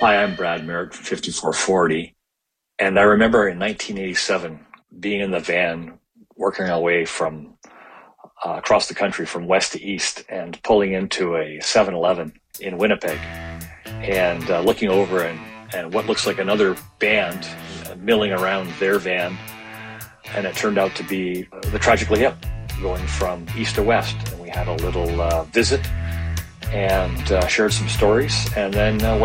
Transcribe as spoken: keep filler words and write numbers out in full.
Hi, I'm Brad Merritt from fifty-four forty. And I remember in nineteen eighty-seven being in the van, working our way from uh, across the country from west to east and pulling into a seven eleven in Winnipeg and uh, looking over and, and what looks like another band uh, milling around their van. And it turned out to be uh, the Tragically Hip going from east to west. And we had a little uh, visit and uh, shared some stories and then uh,